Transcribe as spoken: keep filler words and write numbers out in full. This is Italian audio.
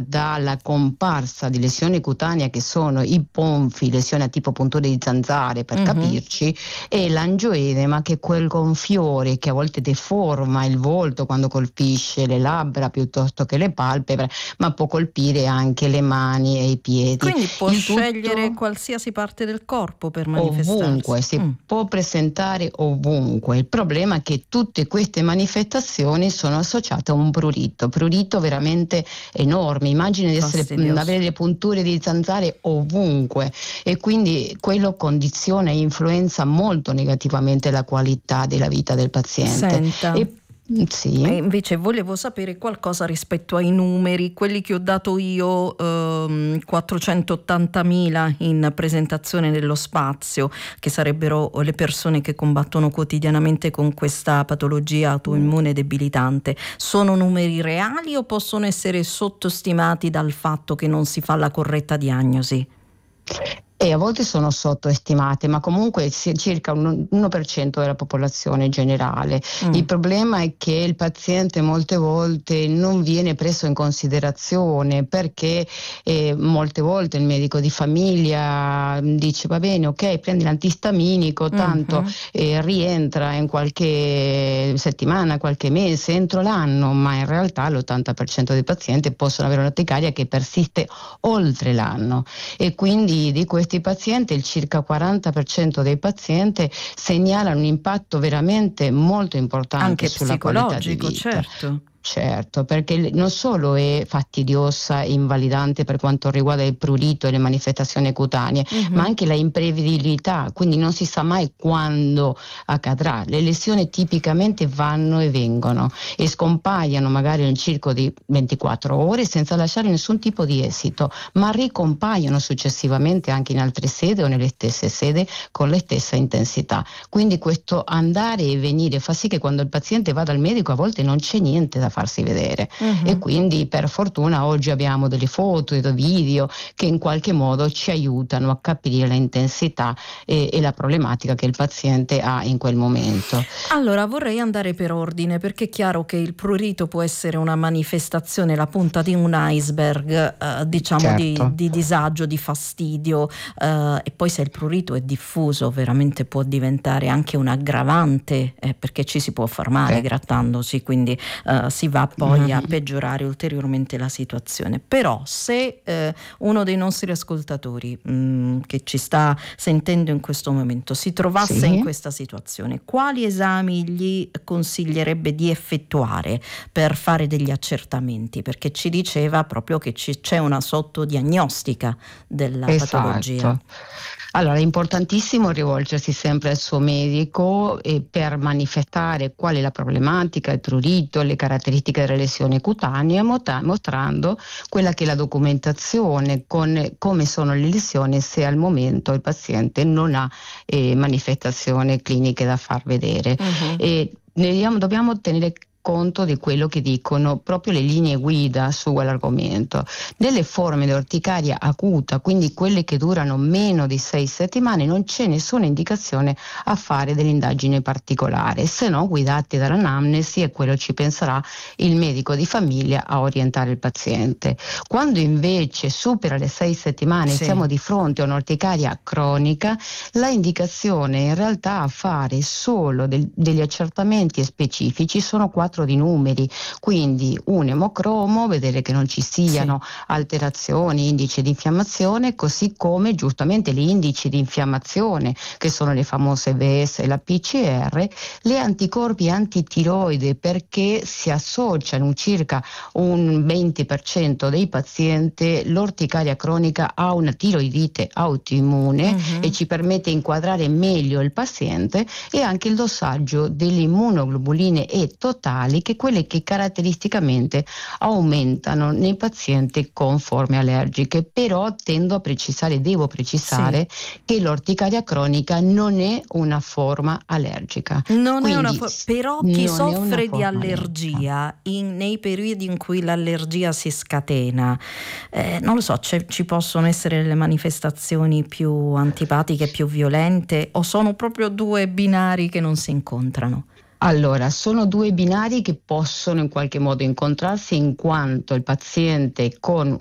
dalla comparsa di lesioni cutanee che sono i ponfi, lesioni a tipo punture di zanzare per Mhm. capirci, e l'angioedema, che è quel gonfiore che a volte deforma il volto quando colpisce le labbra piuttosto che le palpebre, ma può colpire anche le mani e i piedi. Quindi può Il scegliere tutto qualsiasi parte del corpo per manifestarsi. ovunque, si Mm. può presentare ovunque. Il problema è che tutte queste manifestazioni sono associate a un prurito, prurito veramente enorme. Immagini di essere, Fastidioso. mh, avere le punture di zanzare ovunque, e quindi quello condiziona e influenza molto negativamente la qualità della vita del paziente. Senta, E sì. e invece volevo sapere qualcosa rispetto ai numeri, quelli che ho dato io, ehm, quattrocentottantamila in presentazione nello spazio, che sarebbero le persone che combattono quotidianamente con questa patologia autoimmune debilitante. Sono numeri reali o possono essere sottostimati dal fatto che non si fa la corretta diagnosi? E a volte sono sottoestimate, ma comunque si- circa un uno per cento della popolazione generale. Mm. Il problema è che il paziente molte volte non viene preso in considerazione, perché eh, molte volte il medico di famiglia dice: va bene, ok, prendi l'antistaminico, tanto Mhm. eh, rientra in qualche settimana, qualche mese, entro l'anno, ma in realtà l'ottanta per cento dei pazienti possono avere un'urticaria che persiste oltre l'anno, e quindi di questi pazienti il circa quaranta per cento dei pazienti segnalano un impatto veramente molto importante Anche sulla qualità di psicologico, vita. certo. Certo, perché non solo è fastidiosa e invalidante per quanto riguarda il prurito e le manifestazioni cutanee, Mhm. ma anche la imprevedibilità, quindi non si sa mai quando accadrà. Le lesioni tipicamente vanno e vengono e scompaiono magari nel circo di ventiquattro ore senza lasciare nessun tipo di esito, ma ricompaiono successivamente anche in altre sedi o nelle stesse sedi con la stessa intensità. Quindi questo andare e venire fa sì che quando il paziente va dal medico a volte non c'è niente da farsi vedere, Mhm. e quindi per fortuna oggi abbiamo delle foto e dei video che in qualche modo ci aiutano a capire l'intensità e, e la problematica che il paziente ha in quel momento. Allora vorrei andare per ordine, perché è chiaro che il prurito può essere una manifestazione, la punta di un iceberg, eh, diciamo di, Certo. di disagio, di fastidio, eh, e poi se il prurito è diffuso veramente può diventare anche un aggravante, eh, perché ci si può far male Sì. grattandosi, quindi eh, si va poi a Mhm. peggiorare ulteriormente la situazione. Però se eh, uno dei nostri ascoltatori mh, che ci sta sentendo in questo momento si trovasse Sì. in questa situazione, quali esami gli consiglierebbe di effettuare per fare degli accertamenti? Perché ci diceva proprio che ci- c'è una sottodiagnostica della patologia. Esatto. Allora, è importantissimo rivolgersi sempre al suo medico e per manifestare qual è la problematica, il prurito, le caratteristiche delle lesioni cutanee, mota- mostrando quella che è la documentazione con come sono le lesioni, se al momento il paziente non ha eh, manifestazioni cliniche da far vedere. Mhm. E ne dobbiamo, dobbiamo tenere conto di quello che dicono proprio le linee guida su quell'argomento. Nelle forme di orticaria acuta, quindi quelle che durano meno di sei settimane, non c'è nessuna indicazione a fare delle indagini particolari, se no guidati dall'anamnesi, e quello ci penserà il medico di famiglia a orientare il paziente. Quando invece supera le sei settimane, Sì. siamo di fronte a un'orticaria cronica, la indicazione in realtà a fare solo del, degli accertamenti specifici sono quattro di numeri, quindi un emocromo, vedere che non ci siano Sì. alterazioni, indici di infiammazione, così come giustamente gli indici di infiammazione che sono le famose V S e la P C R, le anticorpi antitiroide, perché si associano in circa un venti per cento dei pazienti l'orticaria cronica a una tiroidite autoimmune, Mhm. e ci permette di inquadrare meglio il paziente, e anche il dossaggio delle immunoglobuline E totali, che quelle che caratteristicamente aumentano nei pazienti con forme allergiche. Però tendo a precisare, devo precisare Sì. che l'orticaria cronica non è una forma allergica. Non è una Quindi fo- però chi non è una soffre di forma allergica. allergia in- nei periodi in cui l'allergia si scatena, eh, non lo so, c'è- ci possono essere delle manifestazioni più antipatiche, più violente, o sono proprio due binari che non si incontrano? Allora, sono due binari che possono in qualche modo incontrarsi, in quanto il paziente con